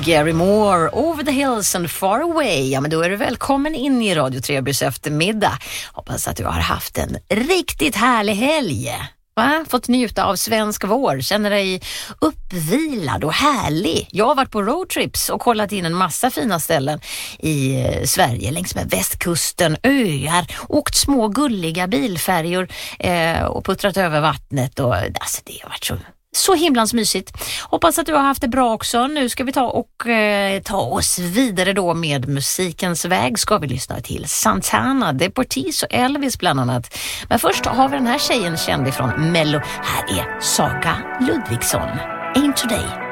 Gary Moore, Over the Hills and Far Away. Ja, men då är du välkommen in i Radio Trebys eftermiddag. Hoppas att du har haft en riktigt härlig helg. Va? Fått njuta av svensk vår, känner dig uppvilad och härlig. Jag har varit på roadtrips och kollat in en massa fina ställen i Sverige längs med västkusten, öar, åkt små gulliga bilfärjor och puttrat över vattnet och alltså, det har varit så himlans mysigt. Hoppas att du har haft det bra också. Nu ska vi ta oss vidare då med musikens väg. Ska vi lyssna till Santana, Deportees och Elvis bland annat. Men först har vi den här tjejen känd ifrån Mello. Här är Saga Ludvigsson. Ain't Today.